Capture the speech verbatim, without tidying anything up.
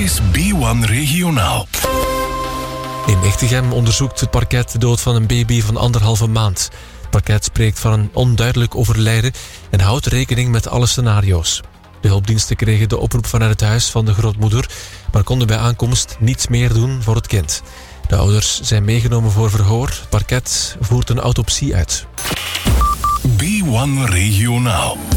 is B één Regionaal. In Echtegem onderzoekt het parket de dood van een baby van anderhalve maand. Het parket spreekt van een onduidelijk overlijden en houdt rekening met alle scenario's. De hulpdiensten kregen de oproep vanuit het huis van de grootmoeder, maar konden bij aankomst niets meer doen voor het kind. De ouders zijn meegenomen voor verhoor. Het parket voert een autopsie uit. B één Regionaal.